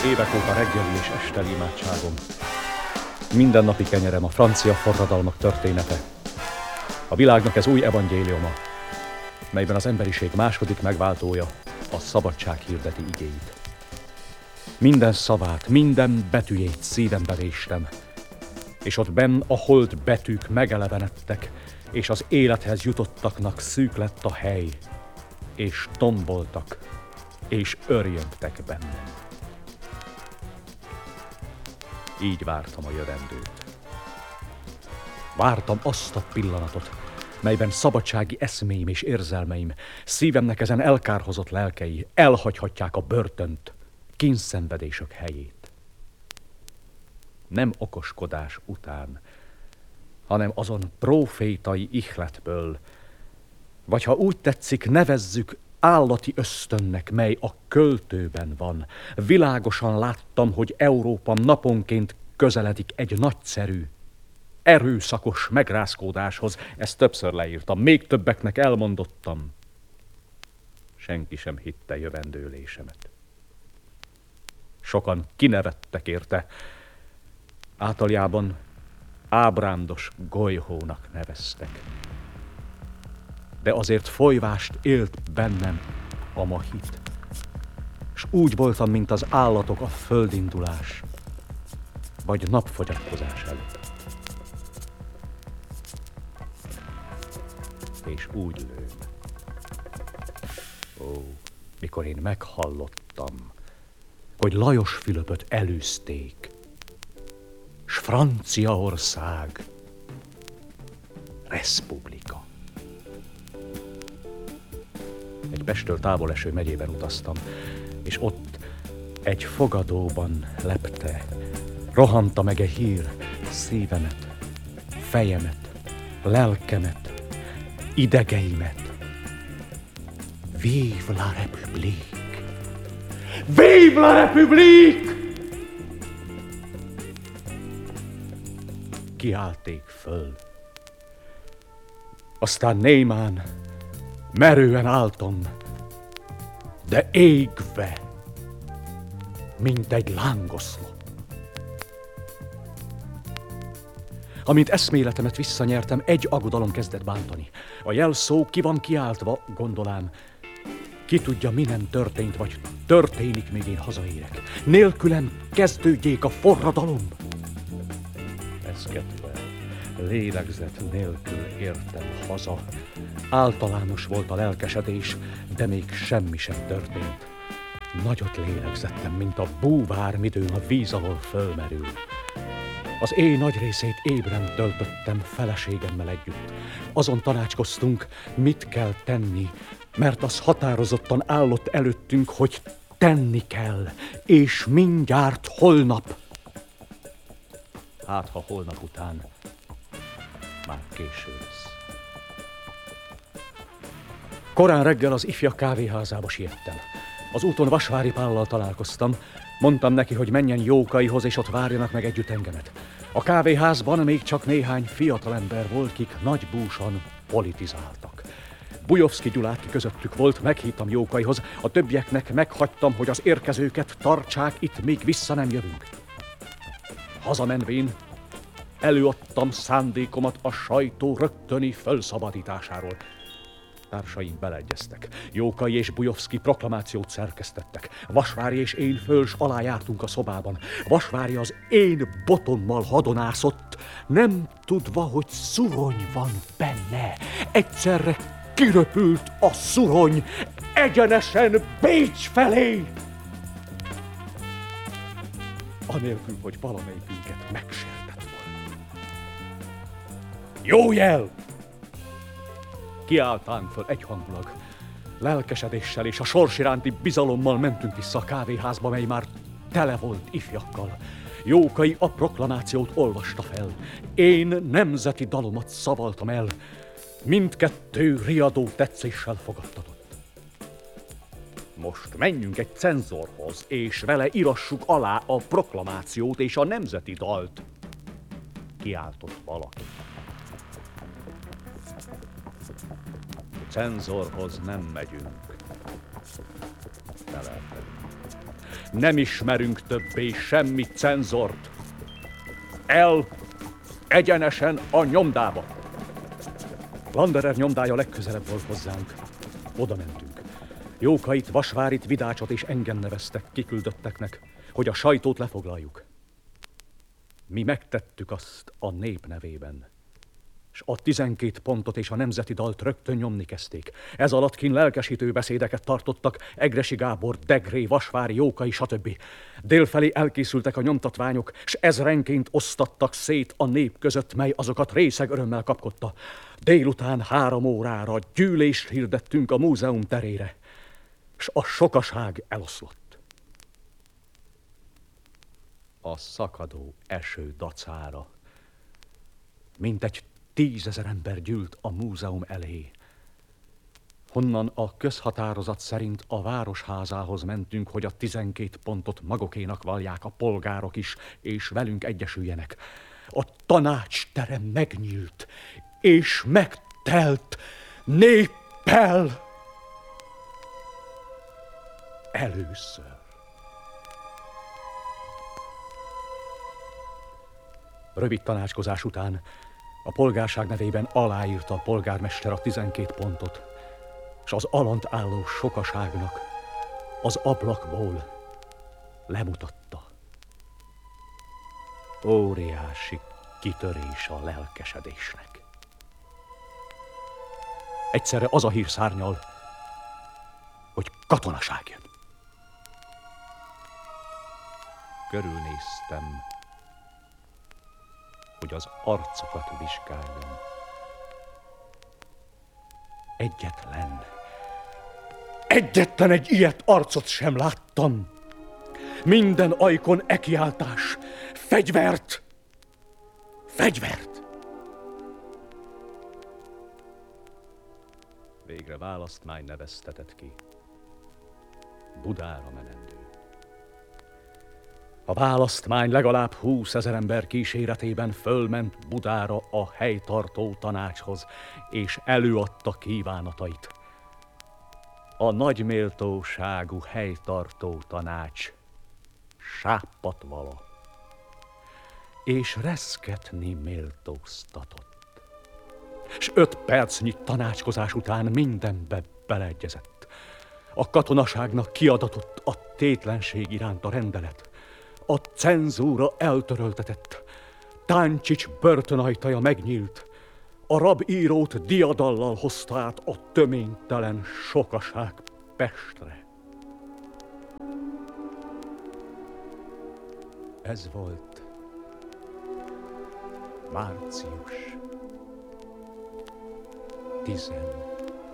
évek óta reggeli és esteli imádságom. Mindennapi kenyerem a francia forradalmak története. A világnak ez új evangéliuma, melyben az emberiség második megváltója, a szabadság hirdeti igéit. Minden szavát, minden betűjét szívembe véstem, és ott benn a hold betűk megelevenedtek, és az élethez jutottaknak szűk lett a hely, és tomboltak, és örjöngtek bennem. Így vártam a jövendőt. Vártam azt a pillanatot, melyben szabadsági eszméim és érzelmeim, szívemnek ezen elkárhozott lelkei elhagyhatják a börtönt, kínszenvedések helyét. Nem okoskodás után, hanem azon prófétai ihletből, vagy ha úgy tetszik, nevezzük állati ösztönnek, mely a költőben van. Világosan láttam, hogy Európa naponként közeledik egy nagyszerű, erőszakos megrázkódáshoz. Ezt többször leírtam, még többeknek elmondottam. Senki sem hitte jövendőlésemet. Sokan kinevettek érte, általában ábrándos golyhónak neveztek. De azért folyvást élt bennem a ma hit. S úgy voltam, mint az állatok a földindulás, vagy napfogyatkozás előtt. És úgy lőn. Ó, mikor én meghallottam, hogy Lajos Fülöpöt elűzték, s Franciaország Reszpublika. Egy Pesttől távol eső megyében utaztam, és ott egy fogadóban lepte, rohanta meg egy hír szívemet, fejemet, lelkemet, idegeimet. Vive la République! Vive la République! Kiálték föl. Aztán némán, merően álltam, de égve, mint egy lángoszlop. Amint eszméletemet visszanyertem, egy aggodalom kezdett bántani. A jelszó ki van kiáltva, gondolám. Ki tudja, mi nem történt, vagy történik, még én hazaérek. Nélkülem kezdődjék a forradalom. Eszkedve, lélegzet nélkül értem haza. Általános volt a lelkesedés, de még semmi sem történt. Nagyot lélegzettem, mint a búvár, midőn a víz alól fölmerül. Az éj nagy részét ébren töltöttem feleségemmel együtt. Azon tanácskoztunk, mit kell tenni, mert az határozottan állott előttünk, hogy tenni kell, és mindjárt holnap. Hát, ha holnap után már késő lesz. Korán reggel az ifjak kávéházába siettem. Az úton Vasvári Pállal találkoztam, mondtam neki, hogy menjen Jókaihoz, és ott várjanak meg együtt engemet. A kávéházban még csak néhány fiatalember volt, kik nagy búsan politizáltak. Bujovszki Gyulát, ki közöttük volt, meghívtam Jókaihoz, a többieknek meghagytam, hogy az érkezőket tartsák, itt még vissza nem jövünk. Hazamenvén előadtam szándékomat a sajtó rögtöni fölszabadításáról. Társaim beleegyeztek. Jókai és Bujovszki proklamációt szerkesztettek. Vasvári és én föl s alá jártunk a szobában. Vasvári az én botommal hadonászott, nem tudva, hogy szurony van benne. Egyszerre kiröpült a szurony, egyenesen Bécs felé! Anélkül, hogy valamelyikünket megsértett volna. Jó jel! Kiáltánk föl egyhangulag. Lelkesedéssel és a sors iránti bizalommal mentünk vissza a kávéházba, mely már tele volt ifjakkal. Jókai a proklamációt olvasta fel. Én nemzeti dalomat szavaltam el. Mindkettő riadó tetszéssel fogadtatott. Most menjünk egy cenzorhoz, és vele írassuk alá a proklamációt és a nemzeti dalt. Kiáltott valaki. Cenzorhoz nem megyünk. Feleltem. Nem ismerünk többé semmi cenzort. Egyenesen a nyomdába. Landerer nyomdája legközelebb volt hozzánk. Oda mentünk. Jókait, Vasvárit, Vidácsot és engem neveztek kiküldötteknek, hogy a sajtót lefoglaljuk. Mi megtettük azt a nép nevében. És a 12 pontot és a nemzeti dalt rögtön nyomni kezdték. Ez alatt kint lelkesítő beszédeket tartottak Egressy Gábor, Degré, Vasvári, Jókai, stb. Délfelé elkészültek a nyomtatványok, s ezrenként osztattak szét a nép között, mely azokat részeg örömmel kapkodta. Délután 3 órára gyűlést hirdettünk a múzeum terére, s a sokaság eloszlott. A szakadó eső dacára mintegy 10 000 ember gyűlt a múzeum elé. Honnan a közhatározat szerint a városházához mentünk, hogy a 12 pontot magokénak vallják a polgárok is, és velünk egyesüljenek. A tanácsterem megnyílt, és megtelt néppel. Először. Rövid tanácskozás után a polgárság nevében aláírta a polgármester a 12 pontot, és az alant álló sokaságnak az ablakból lemutatta. Óriási kitörés a lelkesedésnek. Egyszerre az a hír szárnyal, hogy katonaság jön. Körülnéztem, hogy az arcokat vizsgáljam. Egyetlen egy ilyet arcot sem láttam. Minden ajkon kiáltás. Fegyvert! Fegyvert! Végre választmány neveztetett ki. Budára menendő. A választmány legalább 20 000 ember kíséretében fölment Budára a helytartó tanácshoz, és előadta kívánatait. A nagyméltóságú helytartó tanács sápat vala, és reszketni méltóztatott. S 5 percnyi tanácskozás után mindenbe beleegyezett. A katonaságnak kiadatott a tétlenség iránt a rendelet. A cenzúra eltöröltetett. Táncsics börtönajtaja megnyílt. A rabírót diadallal hozta át a töménytelen sokaság Pestre. Ez volt március 12.